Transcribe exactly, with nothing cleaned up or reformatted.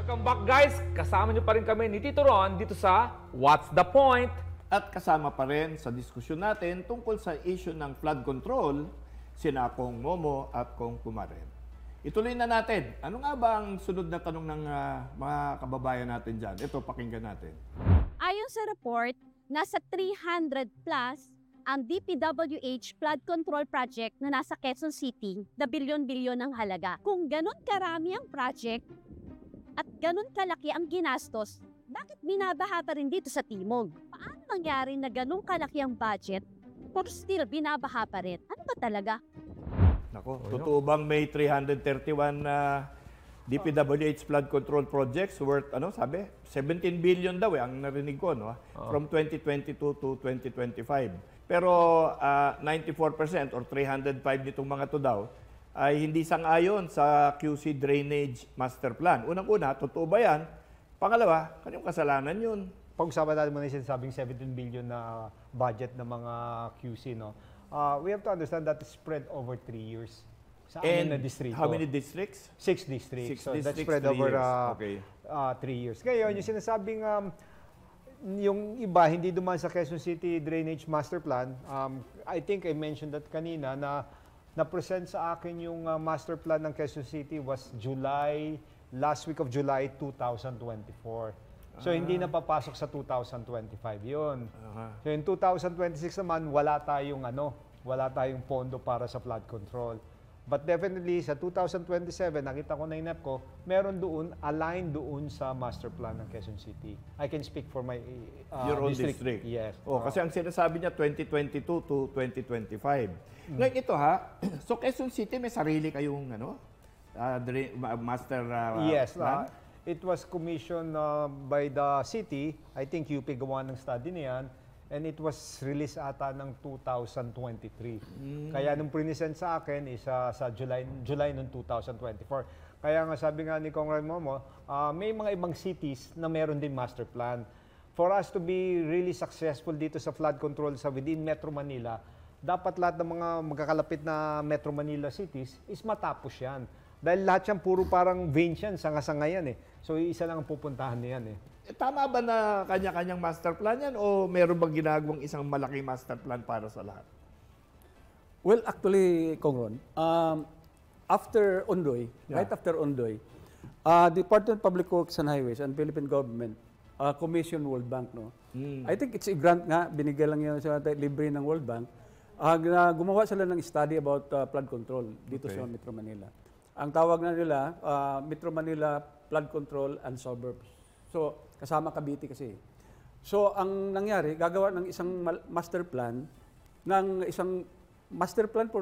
Welcome back guys! Kasama niyo pa rin kami ni Tito Ron dito sa What's the Point? At kasama pa rin sa diskusyon natin tungkol sa issue ng flood control, sina Kong Momo at Kong Kumaren. Ituloy na natin. Ano nga ba ang sunod na tanong ng uh, mga kababayan natin dyan? Ito, pakinggan natin. Ayon sa report, nasa three hundred plus ang D P W H flood control project na nasa Quezon City na bilyon-bilyon ang halaga. Kung ganun karami ang project at ganun kalaki ang ginastos, bakit binabaha pa rin dito sa Timog? Paano nangyari na ganun kalaki ang budget pero still binabaha pa rin? Ano ba talaga? Nako, totoo bang may three hundred thirty-one na D P W H flood control projects worth, ano sabi? seventeen billion daw eh, ang narinig ko, no? Oh. From twenty twenty-two to twenty twenty-five. Pero uh, ninety-four percent or three hundred five nitong mga to daw ay hindi sang-ayon sa Q C Drainage Master Plan. Unang-una, totoo ba yan? Pangalawa, kanyang kasalanan yun. Pag-usapan natin muna yung sinasabing seventeen billion na budget ng mga Q C, no? Uh, we have to understand that it's spread over three years. Sa amin na distrito. How many districts? Six districts. Six so districts, that's spread three over years. uh, Okay. uh, three years. Ngayon, yung sinasabing um, yung iba hindi dumaan sa Quezon City Drainage Master Plan, um, I think I mentioned that kanina na na-present sa akin yung uh, master plan ng Quezon City was July, last week of July two thousand twenty-four. So, Ah. hindi na papasok sa two thousand twenty-five yun. Aha. So, in two thousand twenty-six naman, wala tayong ano, wala tayong pondo para sa flood control. But definitely, sa two thousand twenty-seven, nakita ko na yung N E P ko, meron doon, aligned doon sa master plan ng Quezon City. I can speak for my uh, Your own district. Yes. Oh, kasi ang sinasabi niya twenty twenty-two to twenty twenty-five. Hmm. Ngayon ito ha, so Quezon City may sarili kayong ano, uh, dra- ma- master uh, Yes. plan? Uh, it was commissioned uh, by the city. I think U P gawa ng study niyan. And it was released ata ng two thousand twenty-three. Hmm. Kaya nung present sa akin is uh, sa July July ng two thousand twenty-four. Kaya nga sabi nga ni Congressman Momo, uh, may mga ibang cities na meron din master plan. For us to be really successful dito sa flood control sa within Metro Manila, dapat lahat ng mga magkakalapit na Metro Manila cities is matapos yan. Dahil lahat yan puro parang veins yan, sanga-sanga yan eh. So isa lang ang pupuntahan niyan eh. Eh, tama ba na kanya-kanyang master plan yan o meron bang ginagawang isang malaking master plan para sa lahat? Well, actually, Kongron, um, after Ondoy, Yeah. right after Ondoy, uh, Department of Public Works and Highways and Philippine government uh, commission World Bank, no? Mm. I think it's a grant nga, binigay lang yun sa libre ng World Bank. Uh, gina- gumawa sila ng study about uh, flood control dito Okay. sa Metro Manila. Ang tawag na nila, uh, Metro Manila Flood Control and Suburbs. So, kasama Cavite kasi. So, ang nangyari, gagawa ng isang mal- master plan, ng isang master plan for